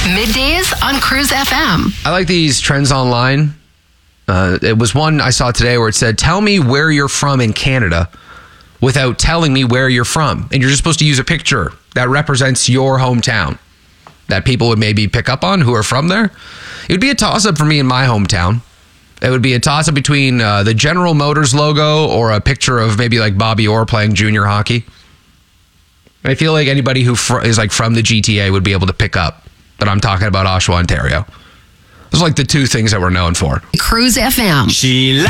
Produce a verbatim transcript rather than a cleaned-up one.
Middays on Cruise F M. I like these trends online. Uh, it was one I saw today where it said, tell me where you're from in Canada without telling me where you're from. And you're just supposed to use a picture that represents your hometown that people would maybe pick up on who are from there. It would be a toss-up for me in my hometown. It would be a toss-up between uh, the General Motors logo or a picture of maybe like Bobby Orr playing junior hockey. I feel like anybody who fr- is like from the G T A would be able to pick up that I'm talking about Oshawa, Ontario. Those are like the two things that we're known for. Cruise F M. She